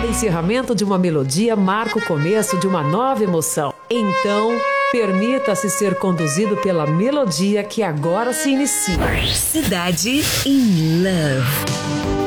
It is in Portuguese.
encerramento de uma melodia marca o começo de uma nova emoção. Então, permita-se ser conduzido pela melodia que agora se inicia. Cidade in Love.